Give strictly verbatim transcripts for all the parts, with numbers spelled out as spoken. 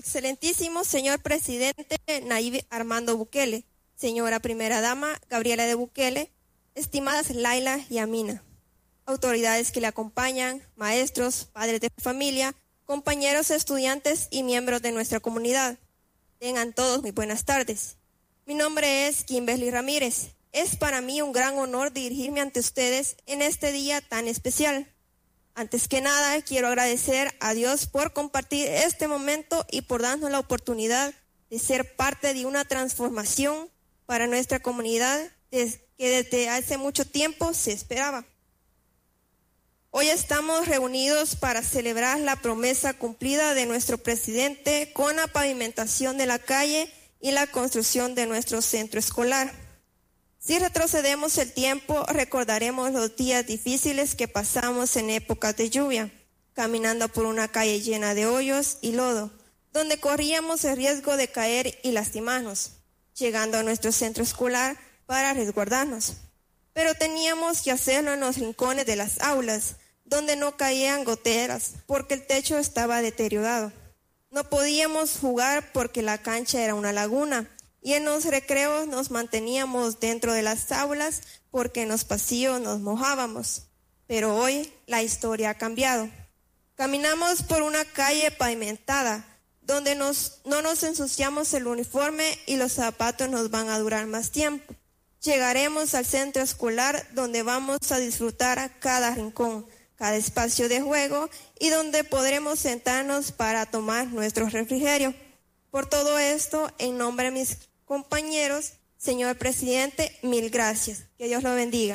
excelentísimo señor presidente Nayib Armando Bukele, señora primera dama Gabriela de Bukele, estimadas Laila y Amina, autoridades que le acompañan, maestros, padres de familia, compañeros estudiantes y miembros de nuestra comunidad. Tengan todos muy buenas tardes. Mi nombre es Kimberly Ramírez. Es para mí un gran honor dirigirme ante ustedes en este día tan especial. Antes que nada, quiero agradecer a Dios por compartir este momento y por darnos la oportunidad de ser parte de una transformación para nuestra comunidad que desde hace mucho tiempo se esperaba. Hoy estamos reunidos para celebrar la promesa cumplida de nuestro presidente con la pavimentación de la calle y la construcción de nuestro centro escolar. Si retrocedemos el tiempo, recordaremos los días difíciles que pasamos en épocas de lluvia, caminando por una calle llena de hoyos y lodo, donde corríamos el riesgo de caer y lastimarnos, llegando a nuestro centro escolar para resguardarnos. Pero teníamos que hacerlo en los rincones de las aulas, donde no caían goteras, porque el techo estaba deteriorado. No podíamos jugar porque la cancha era una laguna, y en los recreos nos manteníamos dentro de las aulas porque en los pasillos nos mojábamos. Pero hoy la historia ha cambiado. Caminamos por una calle pavimentada, donde nos, no nos ensuciamos el uniforme y los zapatos nos van a durar más tiempo. Llegaremos al centro escolar donde vamos a disfrutar cada rincón, cada espacio de juego y donde podremos sentarnos para tomar nuestro refrigerio. Por todo esto, en nombre de mis compañeros, señor presidente, mil gracias. Que Dios lo bendiga.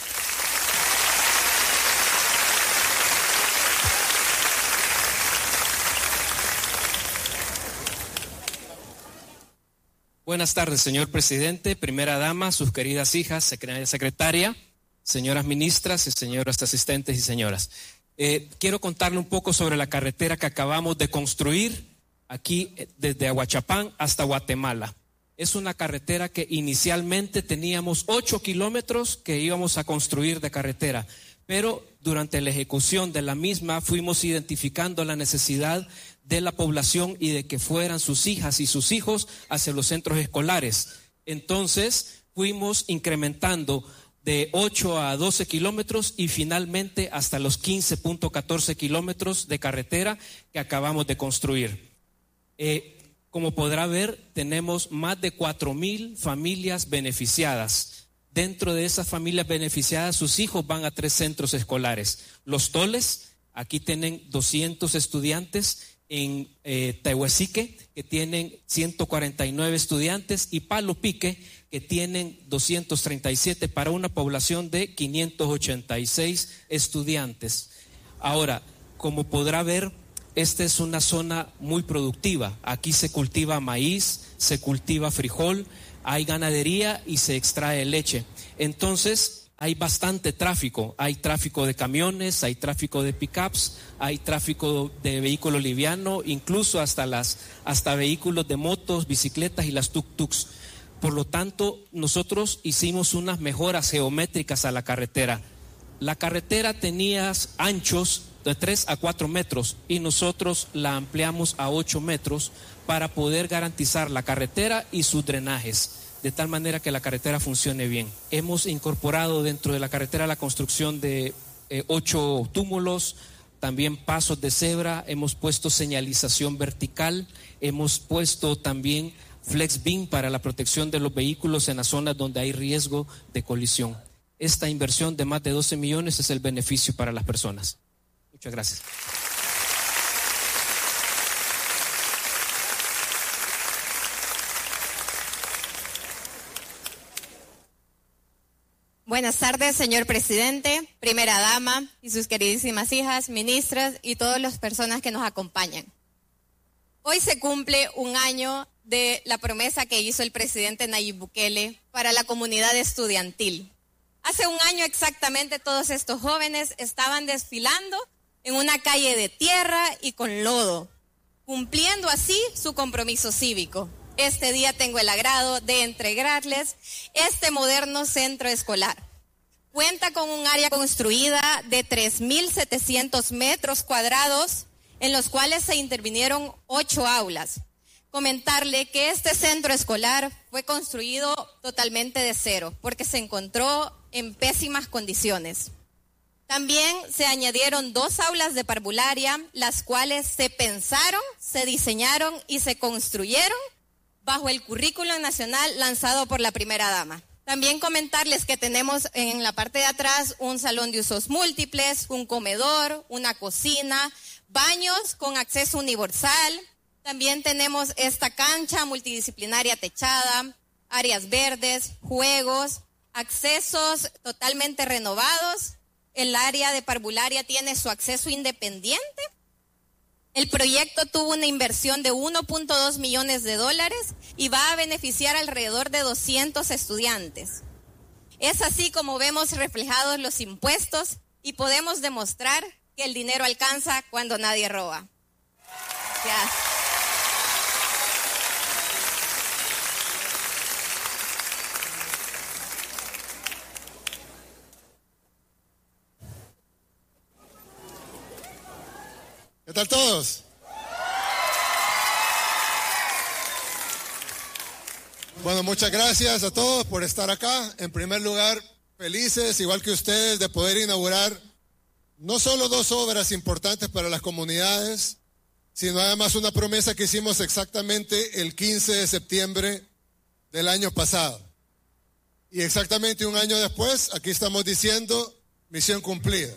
Buenas tardes, señor presidente, primera dama, sus queridas hijas, secretaria, señoras ministras y señoras asistentes y señoras. Eh, quiero contarle un poco sobre la carretera que acabamos de construir aquí desde Aguachapán hasta Guatemala. Es una carretera que inicialmente teníamos ocho kilómetros que íbamos a construir de carretera, pero durante la ejecución de la misma fuimos identificando la necesidad de la población y de que fueran sus hijas y sus hijos hacia los centros escolares. Entonces fuimos incrementando de ocho a doce kilómetros y finalmente hasta los quince punto catorce kilómetros de carretera que acabamos de construir. Eh, como podrá ver, tenemos más de cuatro mil familias beneficiadas. Dentro de esas familias beneficiadas, sus hijos van a tres centros escolares. Los Toles, aquí tienen doscientos estudiantes. En eh, Tehuesique, que tienen ciento cuarenta y nueve estudiantes, y Palo Pique, que tienen doscientos treinta y siete para una población de quinientos ochenta y seis estudiantes. Ahora, como podrá ver, esta es una zona muy productiva. Aquí se cultiva maíz, se cultiva frijol, hay ganadería y se extrae leche. Entonces, hay bastante tráfico, hay tráfico de camiones, hay tráfico de pickups, hay tráfico de vehículos livianos, incluso hasta las hasta vehículos de motos, bicicletas y las tuk-tuks. Por lo tanto, nosotros hicimos unas mejoras geométricas a la carretera. La carretera tenía anchos de tres a cuatro metros y nosotros la ampliamos a ocho metros para poder garantizar la carretera y sus drenajes, de tal manera que la carretera funcione bien. Hemos incorporado dentro de la carretera la construcción de eh, ocho túmulos, también pasos de cebra, hemos puesto señalización vertical, hemos puesto también flex beam para la protección de los vehículos en las zonas donde hay riesgo de colisión. Esta inversión de más de doce millones es el beneficio para las personas. Muchas gracias. Buenas tardes, señor presidente, primera dama y sus queridísimas hijas, ministras y todas las personas que nos acompañan. Hoy se cumple un año de la promesa que hizo el presidente Nayib Bukele para la comunidad estudiantil. Hace un año exactamente todos estos jóvenes estaban desfilando en una calle de tierra y con lodo, cumpliendo así su compromiso cívico. Este día tengo el agrado de entregarles este moderno centro escolar. Cuenta con un área construida de tres mil setecientos metros cuadrados en los cuales se intervinieron ocho aulas. Comentarle que este centro escolar fue construido totalmente de cero, porque se encontró en pésimas condiciones. También se añadieron dos aulas de parvularia, las cuales se pensaron, se diseñaron y se construyeron bajo el currículo nacional lanzado por la primera dama. También comentarles que tenemos en la parte de atrás un salón de usos múltiples, un comedor, una cocina, baños con acceso universal. También tenemos esta cancha multidisciplinaria techada, áreas verdes, juegos, accesos totalmente renovados. El área de parvularia tiene su acceso independiente. El proyecto tuvo una inversión de uno punto dos millones de dólares y va a beneficiar alrededor de doscientos estudiantes. Es así como vemos reflejados los impuestos y podemos demostrar que el dinero alcanza cuando nadie roba. Gracias. ¿Qué tal todos? Bueno, muchas gracias a todos por estar acá. En primer lugar, felices, igual que ustedes, de poder inaugurar no solo dos obras importantes para las comunidades, sino además una promesa que hicimos exactamente el quince de septiembre del año pasado. Y exactamente un año después, aquí estamos diciendo, misión cumplida.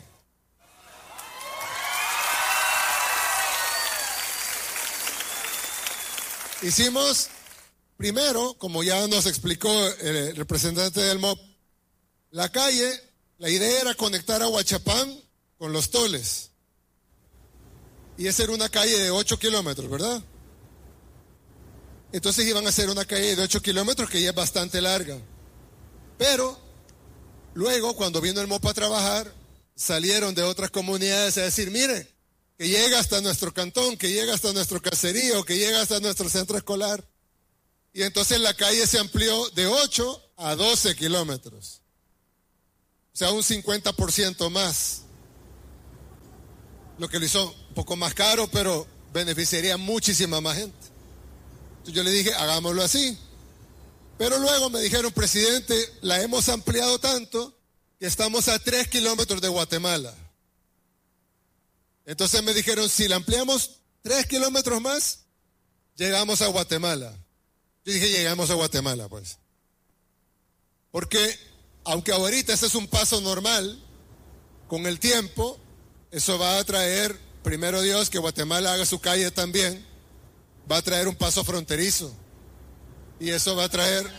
Hicimos, primero, como ya nos explicó el representante del M O P, la calle, la idea era conectar a Huachapán con Los Toles. Y esa era una calle de ocho kilómetros, ¿verdad? Entonces iban a hacer una calle de ocho kilómetros que ya es bastante larga. Pero luego, cuando vino el M O P a trabajar, salieron de otras comunidades a decir, mire, que llega hasta nuestro cantón, que llega hasta nuestro caserío, que llega hasta nuestro centro escolar. Y entonces la calle se amplió de ocho a doce kilómetros. O sea, un cincuenta por ciento más. Lo que lo hizo un poco más caro, pero beneficiaría muchísima más gente. Entonces yo le dije, hagámoslo así. Pero luego me dijeron, presidente, la hemos ampliado tanto que estamos a tres kilómetros de Guatemala. Entonces me dijeron, si la ampliamos tres kilómetros más, llegamos a Guatemala. Yo dije, llegamos a Guatemala, pues. Porque, aunque ahorita ese es un paso normal, con el tiempo, eso va a traer, primero Dios, que Guatemala haga su calle también, va a traer un paso fronterizo. Y eso va a traer...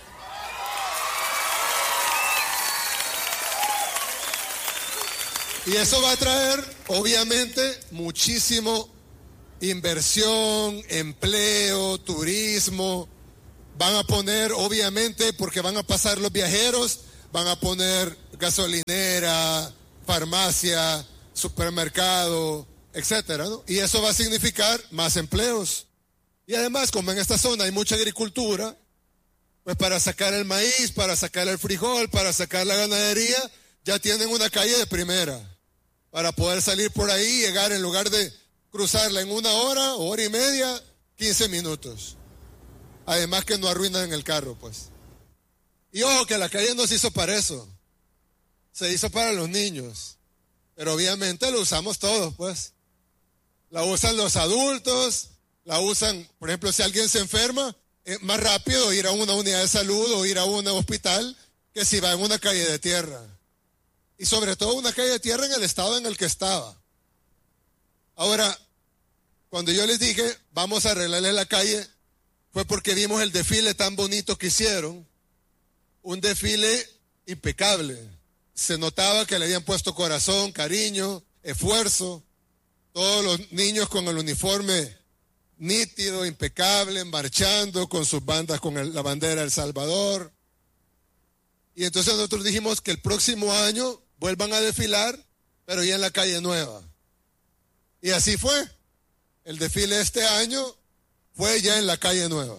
Y eso va a traer, obviamente, muchísimo inversión, empleo, turismo. Van a poner, obviamente, porque van a pasar los viajeros, van a poner gasolinera, farmacia, supermercado, etcétera, ¿no? Y eso va a significar más empleos. Y además, como en esta zona hay mucha agricultura, pues para sacar el maíz, para sacar el frijol, para sacar la ganadería, ya tienen una calle de primera. Para poder salir por ahí y llegar, en lugar de cruzarla en una hora o hora y media, quince minutos. Además que no arruinan el carro, pues. Y ojo que la calle no se hizo para eso. Se hizo para los niños. Pero obviamente lo usamos todos, pues. La usan los adultos, la usan, por ejemplo, si alguien se enferma, es más rápido ir a una unidad de salud o ir a un hospital que si va en una calle de tierra. Y sobre todo una calle de tierra en el estado en el que estaba. Ahora, cuando yo les dije, vamos a arreglarle la calle, fue porque vimos el desfile tan bonito que hicieron. Un desfile impecable. Se notaba que le habían puesto corazón, cariño, esfuerzo. Todos los niños con el uniforme nítido, impecable, marchando con sus bandas, con el, la bandera de El Salvador. Y entonces nosotros dijimos que el próximo año vuelvan a desfilar, pero ya en la calle nueva. Y así fue. El desfile este año fue ya en la calle nueva.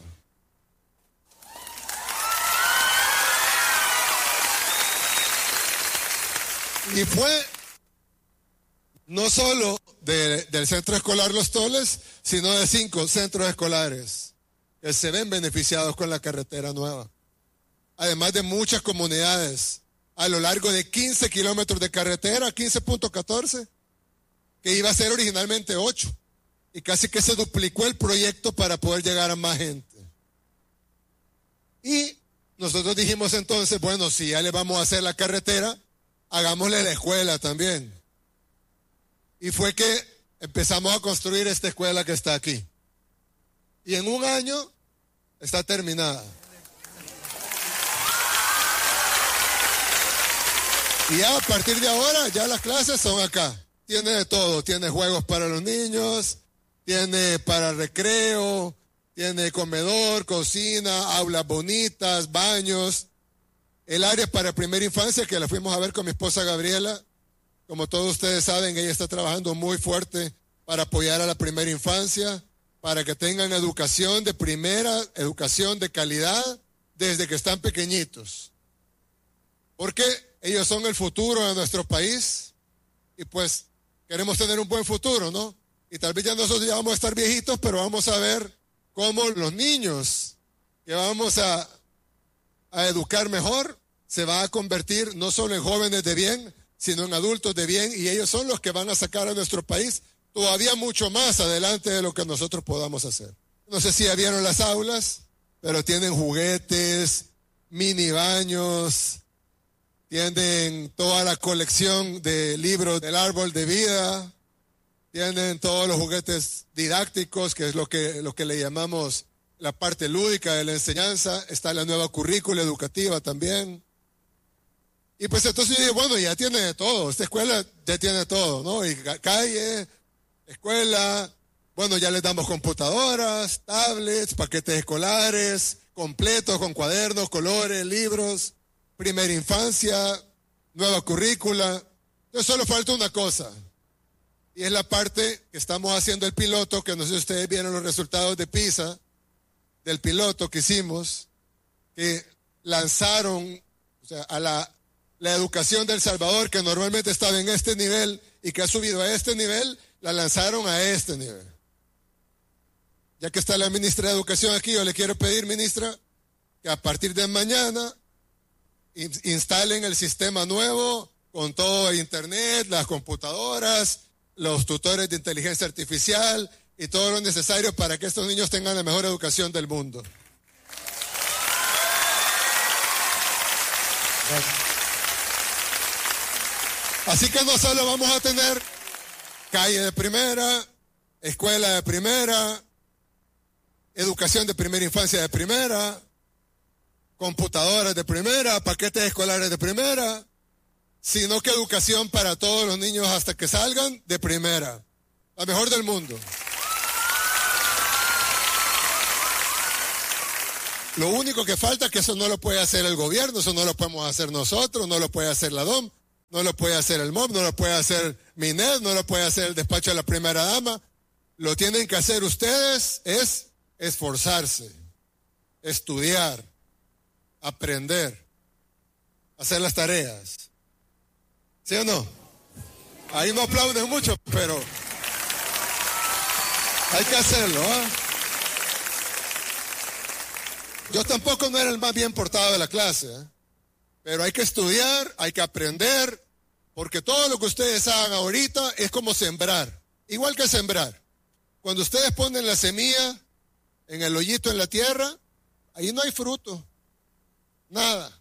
Y fue no solo de, del centro escolar Los Toles, sino de cinco centros escolares que se ven beneficiados con la carretera nueva. Además de muchas comunidades a lo largo de quince kilómetros de carretera, quince punto catorce, que iba a ser originalmente ocho, y casi que se duplicó el proyecto para poder llegar a más gente. Y nosotros dijimos entonces, bueno, si ya le vamos a hacer la carretera, hagámosle la escuela también. Y fue que empezamos a construir esta escuela que está aquí. Y en un año está terminada. Y ya a partir de ahora, ya las clases son acá. Tiene de todo, tiene juegos para los niños, tiene para recreo, tiene comedor, cocina, aulas bonitas, baños. El área para primera infancia, que la fuimos a ver con mi esposa Gabriela. Como todos ustedes saben, ella está trabajando muy fuerte para apoyar a la primera infancia, para que tengan educación de primera, educación de calidad, desde que están pequeñitos. Porque ellos son el futuro de nuestro país y pues queremos tener un buen futuro, ¿no? Y tal vez ya nosotros ya vamos a estar viejitos, pero vamos a ver cómo los niños que vamos a, a educar mejor se van a convertir no solo en jóvenes de bien, sino en adultos de bien, y ellos son los que van a sacar a nuestro país todavía mucho más adelante de lo que nosotros podamos hacer. No sé si ya vieron las aulas, pero tienen juguetes, mini baños, tienen toda la colección de libros del árbol de vida, tienen todos los juguetes didácticos, que es lo que, lo que le llamamos la parte lúdica de la enseñanza. Está la nueva currícula educativa también. Y pues entonces yo digo, bueno, ya tiene de todo, esta escuela ya tiene todo, ¿no? Y calle, escuela, bueno, ya les damos computadoras, tablets, paquetes escolares, completos con cuadernos, colores, libros, primera infancia, nueva currícula. Entonces solo falta una cosa, y es la parte que estamos haciendo el piloto, que no sé si ustedes vieron los resultados de PISA, del piloto que hicimos, que lanzaron, o sea, a la... La educación de El Salvador, que normalmente estaba en este nivel y que ha subido a este nivel, la lanzaron a este nivel. Ya que está la ministra de Educación aquí, yo le quiero pedir, ministra, que a partir de mañana instalen el sistema nuevo con todo internet, las computadoras, los tutores de inteligencia artificial y todo lo necesario para que estos niños tengan la mejor educación del mundo. Gracias. Así que no solo vamos a tener calle de primera, escuela de primera, educación de primera infancia de primera, computadoras de primera, paquetes escolares de primera, sino que educación para todos los niños hasta que salgan de primera, la mejor del mundo. Lo único que falta es que eso no lo puede hacer el gobierno, eso no lo podemos hacer nosotros, no lo puede hacer la D O M. No lo puede hacer el M O B, no lo puede hacer Minet, no lo puede hacer el despacho de la primera dama. Lo tienen que hacer ustedes, es esforzarse, estudiar, aprender, hacer las tareas. ¿Sí o no? Ahí no aplauden mucho, pero hay que hacerlo, ¿eh? Yo tampoco no era el más bien portado de la clase, ¿eh? Pero hay que estudiar, hay que aprender, porque todo lo que ustedes hagan ahorita es como sembrar, igual que sembrar. Cuando ustedes ponen la semilla en el hoyito en la tierra, ahí no hay fruto, nada.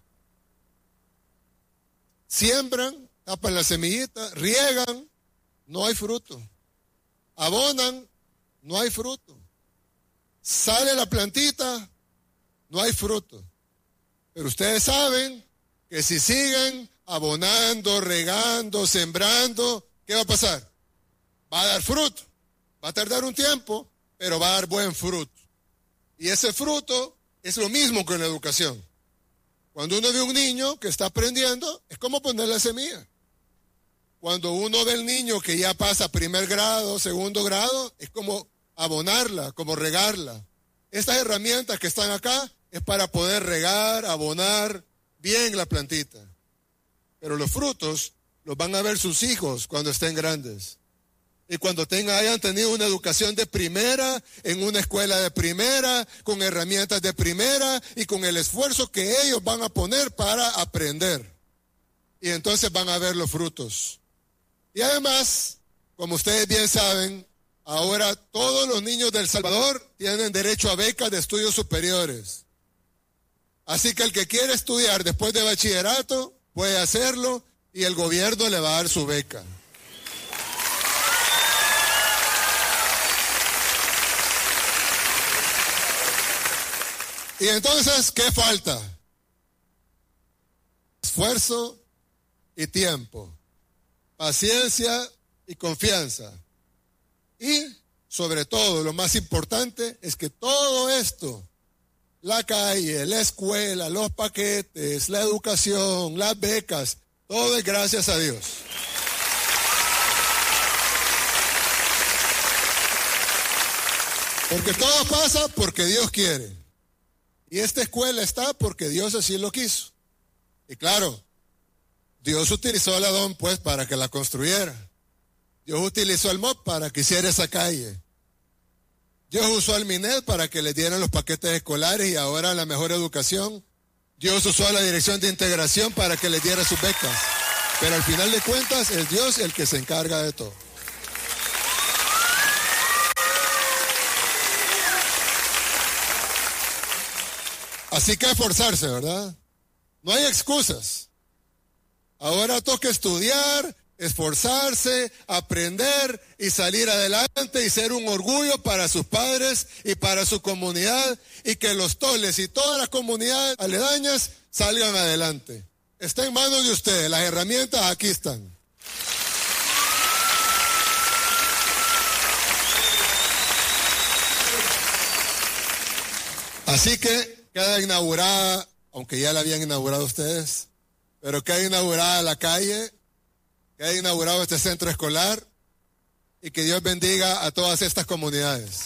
Siembran, tapan la semillita, riegan, no hay fruto. Abonan, no hay fruto. Sale la plantita, no hay fruto. Pero ustedes saben que si siguen abonando, regando, sembrando, ¿qué va a pasar? Va a dar fruto. Va a tardar un tiempo, pero va a dar buen fruto. Y ese fruto es lo mismo que en la educación. Cuando uno ve un niño que está aprendiendo, es como poner la semilla. Cuando uno ve al niño que ya pasa primer grado, segundo grado, es como abonarla, como regarla. Estas herramientas que están acá es para poder regar, abonar bien la plantita. Pero los frutos los van a ver sus hijos cuando estén grandes. Y cuando tengan, hayan tenido una educación de primera, en una escuela de primera, con herramientas de primera y con el esfuerzo que ellos van a poner para aprender. Y entonces van a ver los frutos. Y además, como ustedes bien saben, ahora todos los niños de El Salvador tienen derecho a becas de estudios superiores. Así que el que quiere estudiar después de bachillerato puede hacerlo y el gobierno le va a dar su beca. Y entonces, ¿qué falta? Esfuerzo y tiempo, paciencia y confianza. Y, sobre todo, lo más importante es que todo esto, la calle, la escuela, los paquetes, la educación, las becas, todo es gracias a Dios. Porque todo pasa porque Dios quiere. Y esta escuela está porque Dios así lo quiso. Y claro, Dios utilizó a la D O M pues para que la construyera. Dios utilizó al M O P para que hiciera esa calle. Dios usó al MINED para que les dieran los paquetes escolares y ahora la mejor educación. Dios usó a la Dirección de Integración para que les diera sus becas. Pero al final de cuentas es Dios el que se encarga de todo. Así que esforzarse, ¿verdad? No hay excusas. Ahora toca estudiar, esforzarse, aprender y salir adelante y ser un orgullo para sus padres y para su comunidad y que los Toles y todas las comunidades aledañas salgan adelante. Está en manos de ustedes, las herramientas aquí están. Así que queda inaugurada, aunque ya la habían inaugurado ustedes, pero queda inaugurada la calle, queda inaugurado este centro escolar y que Dios bendiga a todas estas comunidades.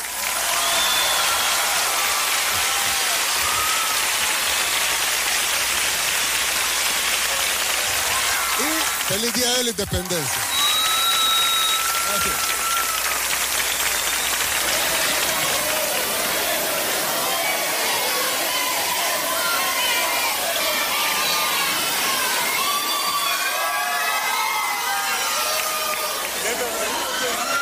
Y feliz Día de la Independencia. Gracias. Thank you.